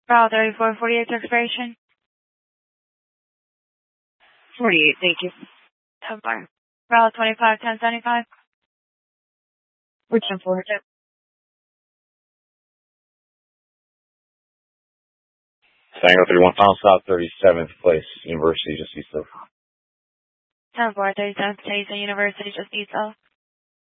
Bravo 3448 expiration. 48, thank you. 10-4. Bravo 25 1075. We're 10-4. Tango 31, final stop, 37th place, University, just east of. 10-4, 37th place, University, just east of.